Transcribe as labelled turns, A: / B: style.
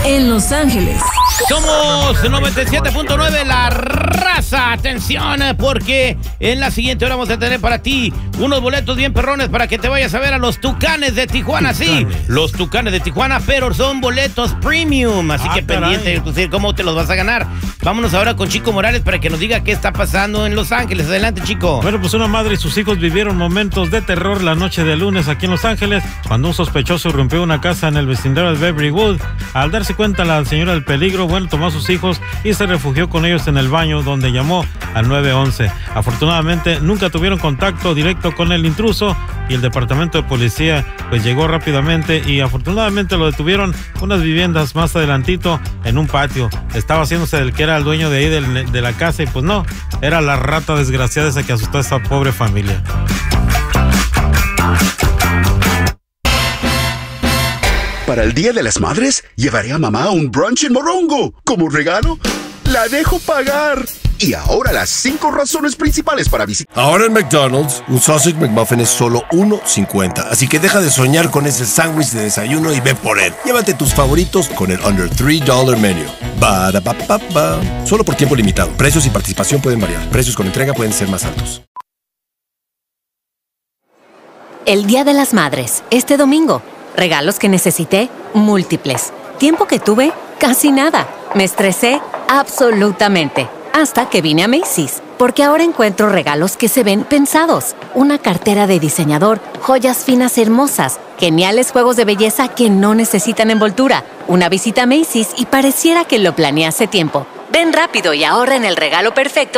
A: en Los Ángeles.
B: Somos 97.9 La Raza. Atención, porque en la siguiente hora vamos a tener para ti unos boletos bien perrones para que te vayas a ver a los Tucanes de Tijuana. Sí, los Tucanes de Tijuana, pero son boletos premium. Así que pendiente, pues, cómo te los vas a ganar. Vámonos ahora con Chico Morales para que nos diga qué está pasando en Los Ángeles. Adelante, Chico.
C: Bueno, pues una madre y sus hijos vivieron momentos de terror la noche de lunes aquí en Los Ángeles, cuando un sospechoso irrumpió una casa en el vecindario de Beverly Wood. Al darse cuenta la señora del peligro, bueno, tomó a sus hijos y se refugió con ellos en el baño, donde llamó al 911. Afortunadamente, nunca tuvieron contacto directo con el intruso y el departamento de policía pues llegó rápidamente y afortunadamente lo detuvieron unas viviendas más adelantito en un patio. Estaba haciéndose del que era el dueño de ahí de la casa y pues no, era la rata desgraciada esa que asustó a esta pobre familia.
D: Para el Día de las Madres, llevaré a mamá a un brunch en Morongo. Como regalo, la dejo pagar. Y ahora las 5 razones principales para visitar.
E: Ahora en McDonald's, un Sausage McMuffin es solo $1.50. Así que deja de soñar con ese sándwich de desayuno y ve por él. Llévate tus favoritos con el Under $3 Menu. Ba-da-ba-ba-ba. Solo por tiempo limitado. Precios y participación pueden variar. Precios con entrega pueden ser más altos.
F: El Día de las Madres, este domingo. Regalos que necesité, múltiples. Tiempo que tuve, casi nada. Me estresé, absolutamente. Hasta que vine a Macy's, porque ahora encuentro regalos que se ven pensados. Una cartera de diseñador, joyas finas hermosas, geniales juegos de belleza que no necesitan envoltura. Una visita a Macy's y pareciera que lo planeé hace tiempo. Ven rápido y ahorra en el regalo perfecto